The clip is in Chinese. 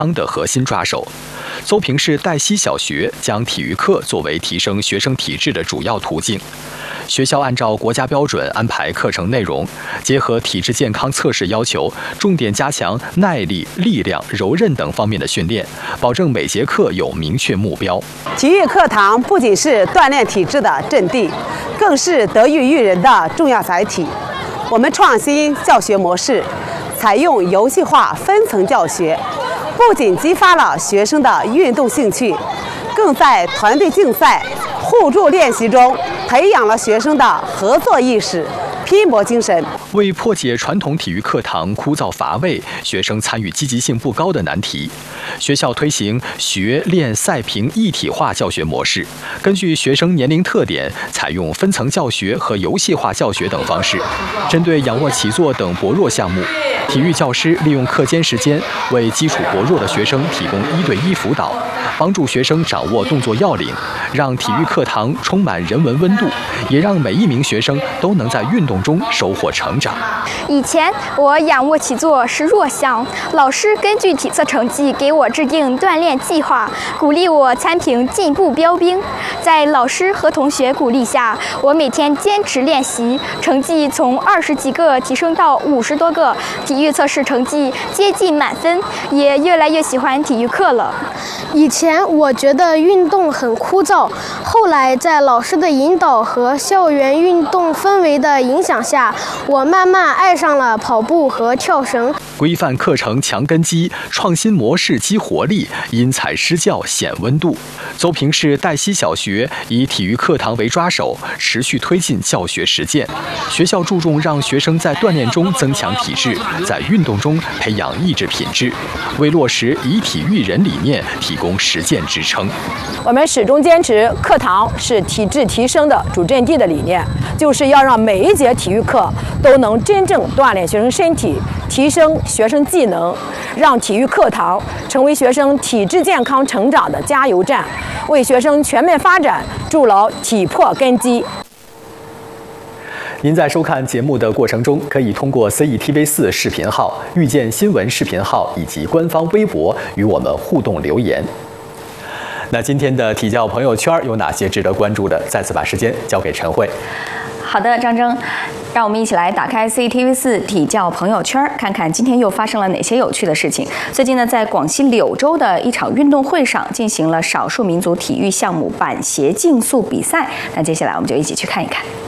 的核心抓手。邹平市岱溪小学将体育课作为提升学生体质的主要途径。学校按照国家标准安排课程内容，结合体质健康测试要求，重点加强耐力、力量、柔韧等方面的训练，保证每节课有明确目标。 体育课堂不仅是锻炼体质的阵地，更是德育育人的重要载体。我们创新教学模式，采用游戏化分层教学，不仅激发了学生的运动兴趣，更在团队竞赛、互助练习中培养了学生的合作意识、拼搏精神。 为破解传统体育课堂枯燥乏味、学生参与积极性不高的难题，学校推行学练赛评一体化教学模式，根据学生年龄特点，采用分层教学和游戏化教学等方式，针对仰卧起坐等薄弱项目，体育教师利用课间时间为基础薄弱的学生提供1对1辅导，帮助学生掌握动作要领，让体育课堂充满人文温度，也让每一名学生都能在运动中收获成长。 以前我仰卧起坐是弱项，老师根据体测成绩给我制定锻炼计划，鼓励我参评进步标兵。在老师和同学鼓励下，我每天坚持练习，成绩从20几个提升到50多个，体育测试成绩接近满分，也越来越喜欢体育课了。 以前我觉得运动很枯燥，后来在老师的引导和校园运动氛围的影响下，我慢慢爱上了跑步和跳绳。 规范课程强根基，创新模式激活力，因材施教显温度。邹平市岱溪小学以体育课堂为抓手，持续推进教学实践。学校注重让学生在锻炼中增强体质，在运动中培养意志品质，为落实以体育人理念提供实践支撑。 我们始终坚持课堂是体质提升的主阵地的理念，就是要让每一节体育课都能真正锻炼学生身体，提升学生技能，让体育课堂成为学生体质健康成长的加油站，为学生全面发展筑牢体魄根基。 您在收看节目的过程中，可以通过 CETV4 视频号、遇见新闻视频号以及官方微博与我们互动留言。那今天的体教朋友圈有哪些值得关注的？再次把时间交给陈慧。 好的，张征，让我们一起来打开 CCTV4 体教朋友圈，看看今天又发生了哪些有趣的事情。最近呢，在广西柳州的一场运动会上，进行了少数民族体育项目板鞋竞速比赛。那接下来我们就一起去看一看。